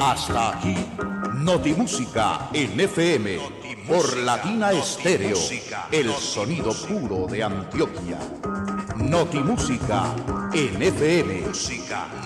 Hasta aquí, Notimúsica en FM, por Latina Estéreo, el sonido puro de Antioquia. Notimúsica en FM.